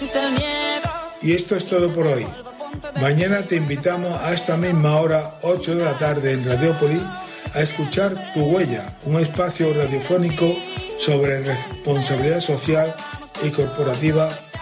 Y esto es todo por hoy. Mañana te invitamos a esta misma hora, 8 de la tarde en Radiópolis, a escuchar Tu Huella, un espacio radiofónico sobre responsabilidad social y corporativa